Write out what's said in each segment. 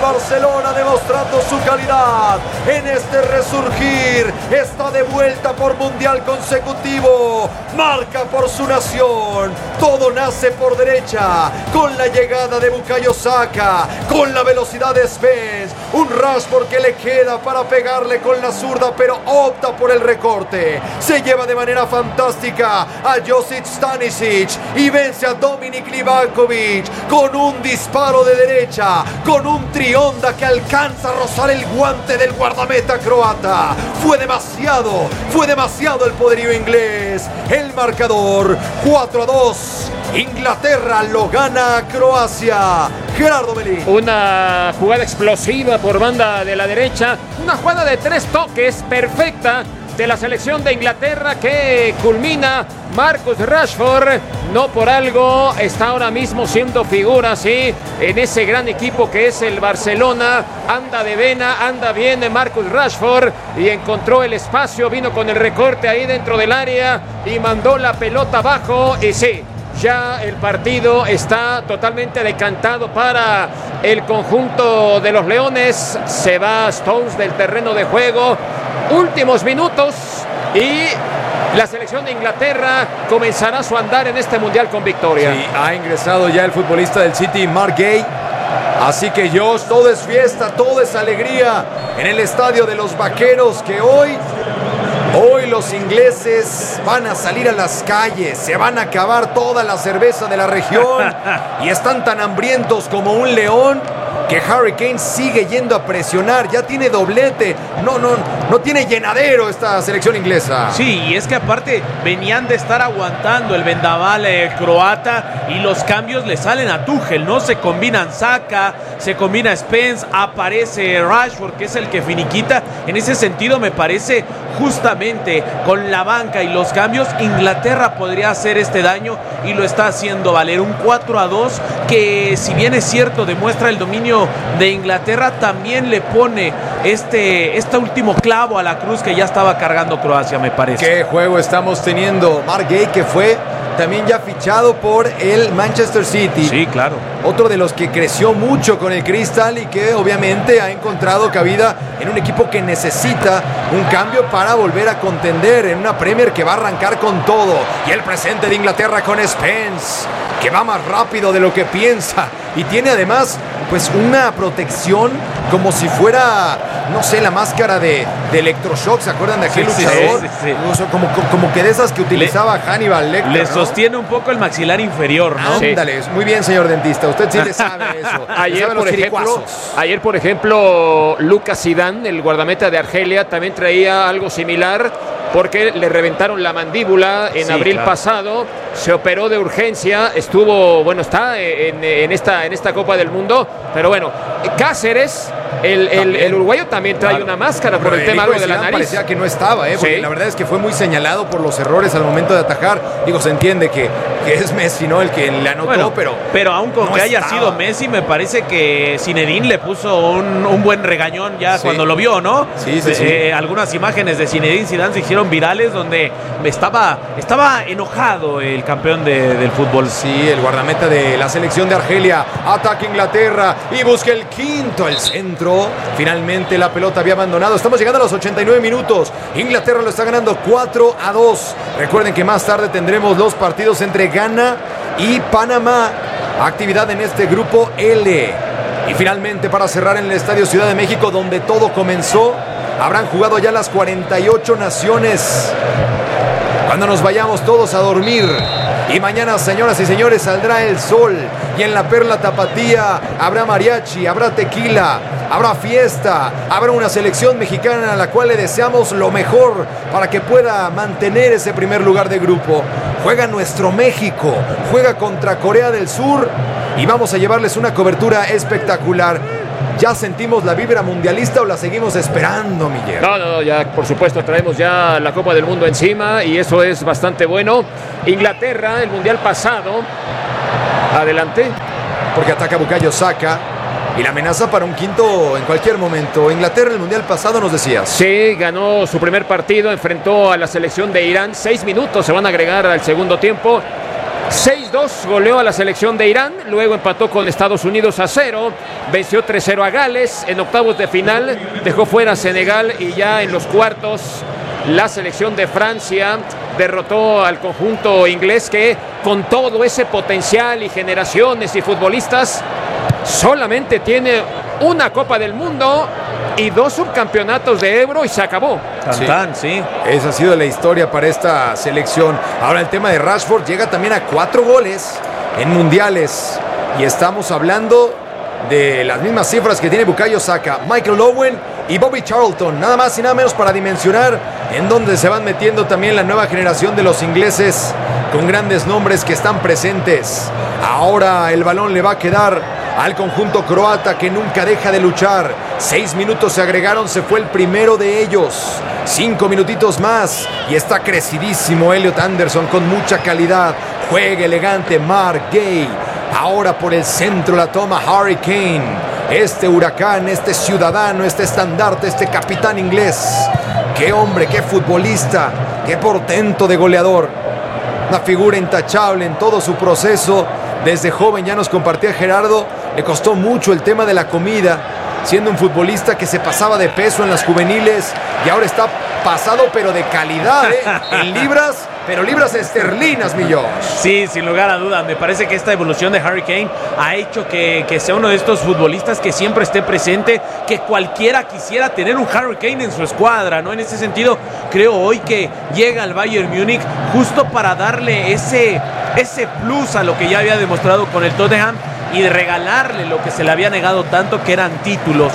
Barcelona demostrando su calidad en este resurgir. Está de vuelta por mundial consecutivo. Marca por su nación. Todo nace por derecha. Con la llegada de Bukayo Saka. Con la velocidad de Spence. Un Rashford que le queda para pegarle con la zurda, pero opta por el recorte. Se lleva de manera fantástica a Josip Stanisic y vence a Dominik Livakovic con un disparo de derecha, con un trionda que alcanza a rozar el guante del guardameta croata. Fue demasiado el poderío inglés. El marcador 4-2. Inglaterra lo gana a Croacia. Gerardo Melín. Una jugada explosiva por banda de la derecha. Una jugada de 3 toques perfecta de la selección de Inglaterra que culmina Marcus Rashford. No por algo está ahora mismo siendo figura, sí, en ese gran equipo que es el Barcelona. Anda de vena, anda bien Marcus Rashford y encontró el espacio, vino con el recorte ahí dentro del área y mandó la pelota abajo. Y sí, ya el partido está totalmente decantado para el conjunto de los Leones. Se va Stones del terreno de juego. Últimos minutos y la selección de Inglaterra comenzará su andar en este mundial con victoria. Sí, ha ingresado ya el futbolista del City, Mark Gay. Así que todo es fiesta, todo es alegría en el estadio de los Vaqueros, que hoy los ingleses van a salir a las calles, se van a acabar toda la cerveza de la región y están tan hambrientos como un león que Harry Kane sigue yendo a presionar. Ya tiene doblete, no tiene llenadero esta selección inglesa. Sí, y es que aparte venían de estar aguantando el vendaval croata y los cambios le salen a Tuchel, ¿no? Se combinan Saka, se combina Spence, aparece Rashford, que es el que finiquita. En ese sentido me parece justamente con la banca y los cambios Inglaterra podría hacer este daño y lo está haciendo valer. Un 4-2 que, si bien es cierto, demuestra el dominio de Inglaterra, también le pone este último clavo a la cruz que ya estaba cargando Croacia, me parece. Qué juego estamos teniendo. Mark Gay, que fue también ya fichado por el Manchester City. Sí, claro. Otro de los que creció mucho con el Crystal y que obviamente ha encontrado cabida en un equipo que necesita un cambio para volver a contender en una Premier que va a arrancar con todo. Y el presente de Inglaterra con Spence, que va más rápido de lo que piensa y tiene además pues una protección como si fuera, no sé, la máscara de electroshock. ¿Se acuerdan de aquel luchador? Sí. Como que de esas que utilizaba Hannibal Lecter, le ¿no? sostiene un poco el maxilar inferior, ¿no? Ándale, muy bien, señor dentista. Usted sí le sabe eso. Ayer, por ejemplo, Lucas Zidane, el guardameta de Argelia, también traía algo similar porque le reventaron la mandíbula en abril pasado. Se operó de urgencia, está en esta Copa del Mundo, pero bueno, Cáceres, el uruguayo, también trae una máscara por el tema algo de la nariz. Parecía que no estaba, porque la verdad es que fue muy señalado por los errores al momento de atajar. Digo, se entiende que es Messi, ¿no?, el que le anotó, pero aun con que haya sido Messi, me parece que Zinedine le puso un buen regañón ya cuando lo vio, ¿no? Sí. Algunas imágenes de Zinedine Zidane se hicieron virales donde estaba enojado el campeón del fútbol. Sí, el guardameta de la selección de Argelia. Ataca Inglaterra y busca el quinto, el centro. Finalmente la pelota había abandonado. Estamos llegando a los 89 minutos. Inglaterra lo está ganando 4-2. Recuerden que más tarde tendremos los partidos entre Ghana y Panamá. Actividad en este grupo L. Y finalmente, para cerrar, en el Estadio Ciudad de México, donde todo comenzó, habrán jugado ya las 48 naciones. Cuando nos vayamos todos a dormir. Y mañana, señoras y señores, saldrá el sol. Y en la Perla Tapatía habrá mariachi, habrá tequila, habrá fiesta, habrá una selección mexicana a la cual le deseamos lo mejor para que pueda mantener ese primer lugar de grupo. Juega nuestro México, juega contra Corea del Sur y vamos a llevarles una cobertura espectacular. ¿Ya sentimos la vibra mundialista o la seguimos esperando, Miguel? No, ya por supuesto traemos ya la Copa del Mundo encima y eso es bastante bueno. Inglaterra, el mundial pasado, adelante. Porque ataca Bukayo Saka y la amenaza para un quinto en cualquier momento. Inglaterra, el mundial pasado, nos decías. Sí, ganó su primer partido, enfrentó a la selección de Irán. 6 minutos se van a agregar al segundo tiempo. 6-2 goleó a la selección de Irán, luego empató con Estados Unidos a 0, venció 3-0 a Gales, en octavos de final dejó fuera a Senegal y ya en los cuartos la selección de Francia derrotó al conjunto inglés que con todo ese potencial y generaciones y futbolistas solamente tiene una Copa del Mundo y 2 subcampeonatos de Euro y se acabó. Sí. Esa ha sido la historia para esta selección. Ahora el tema de Rashford llega también a 4 goles en mundiales. Y estamos hablando de las mismas cifras que tiene Bukayo Saka, Michael Owen y Bobby Charlton. Nada más y nada menos para dimensionar en donde se van metiendo también la nueva generación de los ingleses con grandes nombres que están presentes. Ahora el balón le va a quedar al conjunto croata que nunca deja de luchar. 6 minutos se agregaron, se fue el primero de ellos. 5 minutitos más y está crecidísimo Elliot Anderson con mucha calidad. Juega elegante Mark Gay. Ahora por el centro la toma Harry Kane. Este huracán, este ciudadano, este estandarte, este capitán inglés. Qué hombre, qué futbolista, qué portento de goleador. Una figura intachable en todo su proceso. Desde joven ya nos compartía Gerardo, le costó mucho el tema de la comida, siendo un futbolista que se pasaba de peso en las juveniles y ahora está pasado pero de calidad, en libras, pero libras esterlinas, mi Josh. Sí, sin lugar a dudas, me parece que esta evolución de Harry Kane ha hecho que sea uno de estos futbolistas que siempre esté presente, que cualquiera quisiera tener un Harry Kane en su escuadra, ¿no? En ese sentido, creo hoy que llega al Bayern Múnich justo para darle ese plus a lo que ya había demostrado con el Tottenham y de regalarle lo que se le había negado tanto, que eran títulos.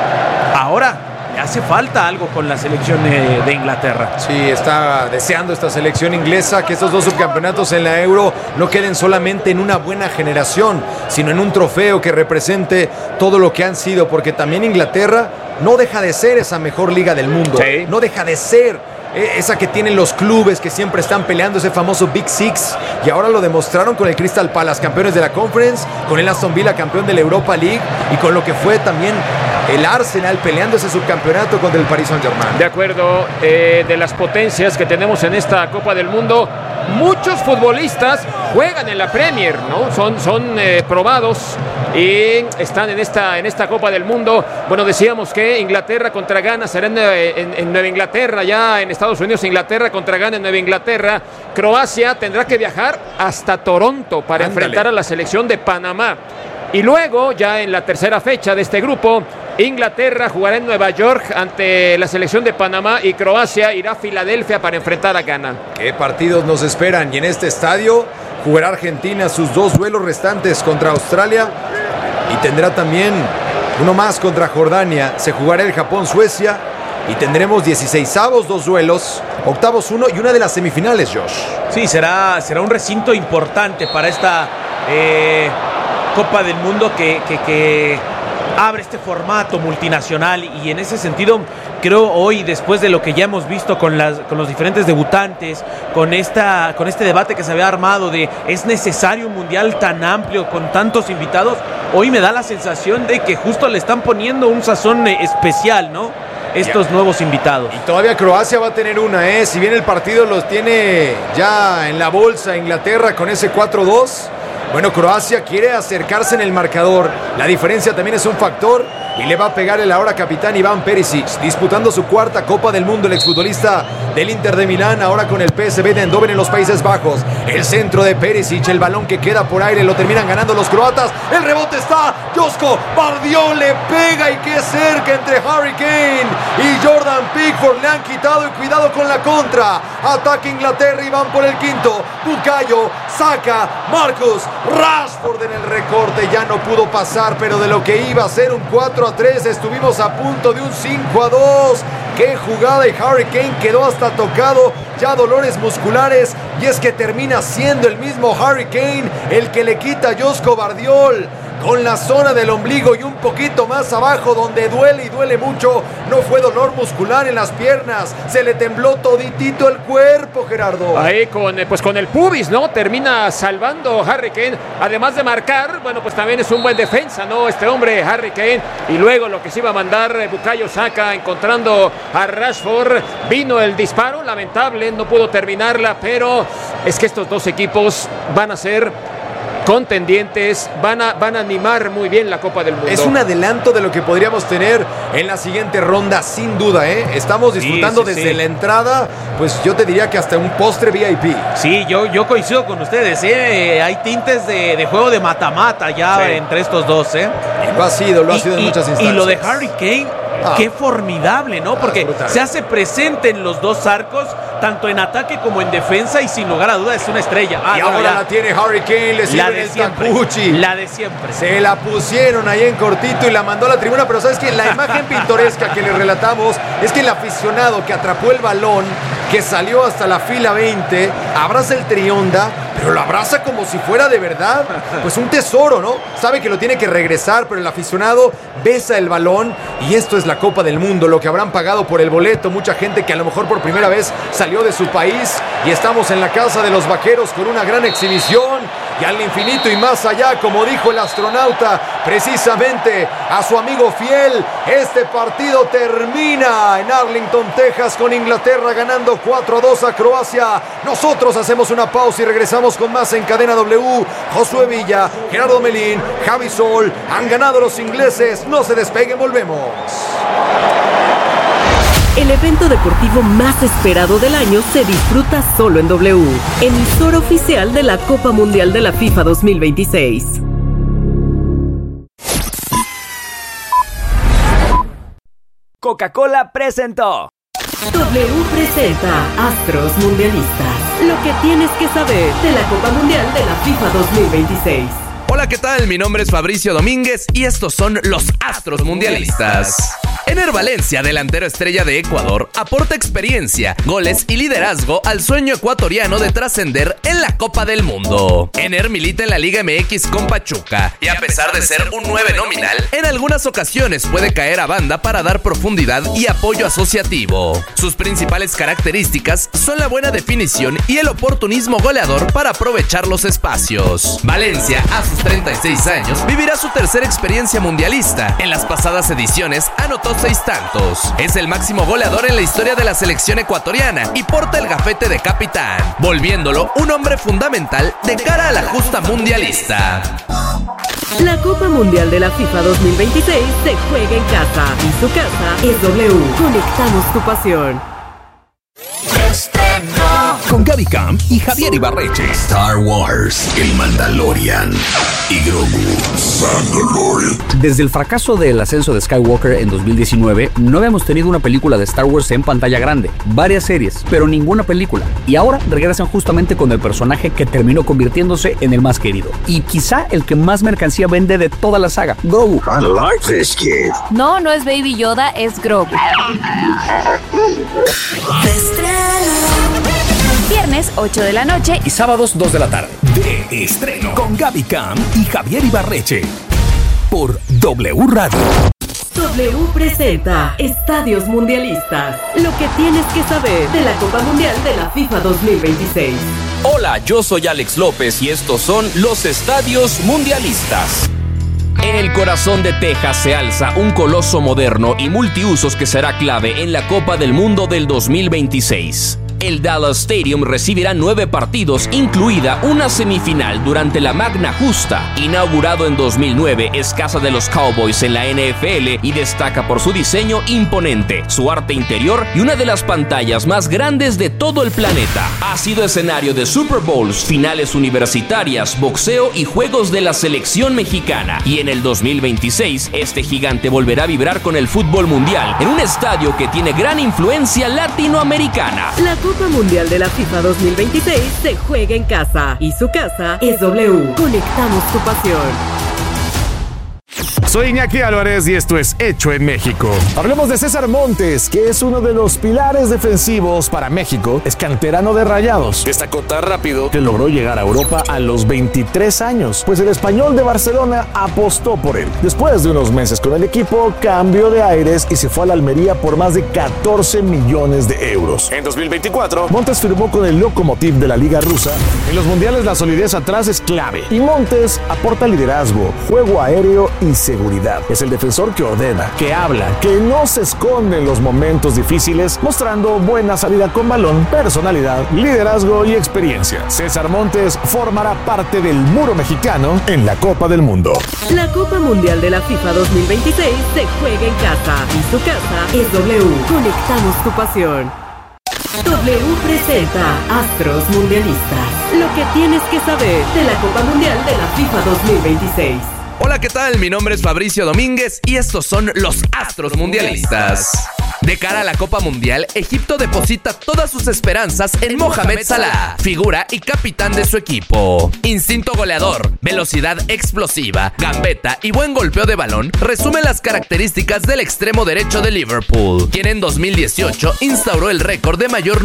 Ahora le hace falta algo con la selección de Inglaterra. Sí, está deseando esta selección inglesa que estos 2 subcampeonatos en la Euro no queden solamente en una buena generación, sino en un trofeo que represente todo lo que han sido, porque también Inglaterra no deja de ser esa mejor liga del mundo. Sí. No deja de ser esa que tienen los clubes que siempre están peleando, ese famoso Big Six, y ahora lo demostraron con el Crystal Palace, campeones de la Conference, con el Aston Villa, campeón de la Europa League, y con lo que fue también el Arsenal peleando ese subcampeonato contra el Paris Saint-Germain. De acuerdo, de las potencias que tenemos en esta Copa del Mundo, muchos futbolistas juegan en la Premier, ¿no? Son probados y están en esta Copa del Mundo. Bueno, decíamos que Inglaterra contra Ghana será en Nueva Inglaterra, ya en Estados Unidos. Inglaterra contra Ghana en Nueva Inglaterra. Croacia tendrá que viajar hasta Toronto para enfrentar a la selección de Panamá. Y luego, ya en la tercera fecha de este grupo, Inglaterra jugará en Nueva York ante la selección de Panamá y Croacia irá a Filadelfia para enfrentar a Ghana. ¿Qué partidos nos esperan? Y en este estadio jugará Argentina sus 2 duelos restantes contra Australia y tendrá también uno más contra Jordania. Se jugará el Japón-Suecia y tendremos 16avos 2 duelos, octavos 1 y una de las semifinales, Josh. Sí, será un recinto importante para esta Copa del Mundo que abre este formato multinacional, y en ese sentido creo hoy, después de lo que ya hemos visto con los diferentes debutantes, con este debate que se había armado de ¿es necesario un mundial tan amplio con tantos invitados? Hoy me da la sensación de que justo le están poniendo un sazón especial, ¿no? Estos nuevos invitados. Y todavía Croacia va a tener una, si bien el partido los tiene ya en la bolsa Inglaterra con ese 4-2. Bueno, Croacia quiere acercarse en el marcador. La diferencia también es un factor y le va a pegar el ahora capitán Iván Perisic, disputando su 4ª Copa del Mundo, el exfutbolista del Inter de Milán, ahora con el PSV de Eindhoven en los Países Bajos. El centro de Perisic, el balón que queda por aire, lo terminan ganando los croatas. El rebote está, Josko Vardiol le pega y qué cerca entre Harry Kane y Jordan Pickford. Le han quitado y cuidado con la contra. Ataca Inglaterra y van por el 5º. Bukayo, Saka, Marcus Rashford en el recorte, ya no pudo pasar, pero de lo que iba a ser un 4-3 estuvimos a punto de un 5-2. Qué jugada, y Harry Kane quedó hasta tocado, ya dolores musculares, y es que termina siendo el mismo Harry Kane el que le quita a Josko Vardiol con la zona del ombligo y un poquito más abajo donde duele y duele mucho. No fue dolor muscular en las piernas, se le tembló toditito el cuerpo, Gerardo. Ahí con el pubis, ¿no? Termina salvando Harry Kane, además de marcar, bueno, pues también es un buen defensa, ¿no? Este hombre, Harry Kane, y luego lo que se iba a mandar Bukayo Saka encontrando a Rashford, vino el disparo, lamentable, no pudo terminarla, pero es que estos dos equipos van a ser contendientes, van a animar muy bien la Copa del Mundo. Es un adelanto de lo que podríamos tener en la siguiente ronda, sin duda, ¿eh? Estamos disfrutando desde la entrada, pues yo te diría que hasta un postre VIP. Sí, yo coincido con ustedes, ¿eh? Hay tintes de juego de mata-mata ya entre estos dos, ¿eh? Y lo ha sido en muchas instancias. Y lo de Harry Kane, qué formidable, ¿no? Porque se hace presente en los dos arcos, tanto en ataque como en defensa, y sin lugar a duda es una estrella. Y ahora la tiene Harry Kane, le sirve el tacuchi. La de siempre. Se la pusieron ahí en cortito y la mandó a la tribuna, pero ¿sabes qué? La imagen pintoresca que le relatamos es que el aficionado que atrapó el balón, que salió hasta la fila 20, abraza el trionda, pero lo abraza como si fuera de verdad, pues un tesoro, ¿no? Sabe que lo tiene que regresar, pero el aficionado besa el balón, y esto es la Copa del Mundo, lo que habrán pagado por el boleto, mucha gente que a lo mejor por primera vez salió de su país, y estamos en la casa de los vaqueros con una gran exhibición, y al infinito y más allá, como dijo el astronauta, precisamente a su amigo fiel. Este partido termina en Arlington, Texas, con Inglaterra ganando 4-2 a Croacia. Nosotros hacemos una pausa y regresamos con más en Cadena W. Josué Villa, Gerardo Melín, Javi Sol, han ganado los ingleses. No se despeguen, volvemos. El evento deportivo más esperado del año se disfruta solo en W, emisora oficial de la Copa Mundial de la FIFA 2026. Coca-Cola presentó. W presenta Astros Mundialistas. Lo que tienes que saber de la Copa Mundial de la FIFA 2026. Hola, ¿qué tal? Mi nombre es Fabricio Domínguez y estos son los Astros Mundialistas. Ener Valencia, delantero estrella de Ecuador, aporta experiencia, goles y liderazgo al sueño ecuatoriano de trascender en la Copa del Mundo. Ener milita en la Liga MX con Pachuca y a pesar de ser un 9 nominal, en algunas ocasiones puede caer a banda para dar profundidad y apoyo asociativo. Sus principales características son la buena definición y el oportunismo goleador para aprovechar los espacios. Valencia, a sus 36 años, vivirá su tercera experiencia mundialista. En las pasadas ediciones anotó 6 tantos. Es el máximo goleador en la historia de la selección ecuatoriana y porta el gafete de capitán, volviéndolo un hombre fundamental de cara a la justa mundialista. La Copa Mundial de la FIFA 2026 se juega en casa y su casa es W. Conectamos tu pasión. Con Gaby Camp y Javier Ibarreche. Star Wars, el Mandalorian y Grogu. Mandalorian. Desde el fracaso del ascenso de Skywalker en 2019, no habíamos tenido una película de Star Wars en pantalla grande. Varias series, pero ninguna película. Y ahora regresan justamente con el personaje que terminó convirtiéndose en el más querido. Y quizá el que más mercancía vende de toda la saga, Grogu. I like this kid. No es Baby Yoda, es Grogu. Viernes 8 de la noche Y sábados 2 de la tarde. De estreno. Con Gaby Camp y Javier Ibarreche. Por W Radio. W presenta Estadios Mundialistas. Lo que tienes que saber de la Copa Mundial de la FIFA 2026. Hola, yo soy Alex López y estos son los Estadios Mundialistas. En el corazón de Texas se alza un coloso moderno y multiusos que será clave en la Copa del Mundo del 2026. El Dallas Stadium recibirá 9 partidos, incluida una semifinal durante la Magna Justa. Inaugurado en 2009, es casa de los Cowboys en la NFL y destaca por su diseño imponente, su arte interior y una de las pantallas más grandes de todo el planeta. Ha sido escenario de Super Bowls, finales universitarias, boxeo y juegos de la selección mexicana. Y en el 2026, este gigante volverá a vibrar con el fútbol mundial en un estadio que tiene gran influencia latinoamericana. La Copa Mundial de la FIFA 2026 se juega en casa y su casa es W. Conectamos tu pasión. Soy Iñaki Álvarez y esto es Hecho en México. Hablemos de César Montes, que es uno de los pilares defensivos para México. Es canterano de Rayados. Destacó tan rápido que logró llegar a Europa a los 23 años, pues el Español de Barcelona apostó por él. Después de unos meses con el equipo, cambió de aires y se fue a la Almería por más de 14 millones de euros. En 2024, Montes firmó con el Lokomotiv de la Liga Rusa. En los mundiales la solidez atrás es clave y Montes aporta liderazgo, juego aéreo y seguridad. Es el defensor que ordena, que habla, que no se esconde en los momentos difíciles, mostrando buena salida con balón, personalidad, liderazgo y experiencia. César Montes formará parte del muro mexicano en la Copa del Mundo. La Copa Mundial de la FIFA 2026 se juega en casa y su casa es W. Conectamos tu pasión. W presenta Astros Mundialistas. Lo que tienes que saber de la Copa Mundial de la FIFA 2026. Hola, ¿qué tal? Mi nombre es Fabricio Domínguez y estos son los Astros Mundialistas. De cara a la Copa Mundial, Egipto deposita todas sus esperanzas en Mohamed Salah, figura y capitán de su equipo. Instinto goleador, velocidad explosiva, gambeta y buen golpeo de balón resumen las características del extremo derecho de Liverpool, quien en 2018 instauró el récord de mayor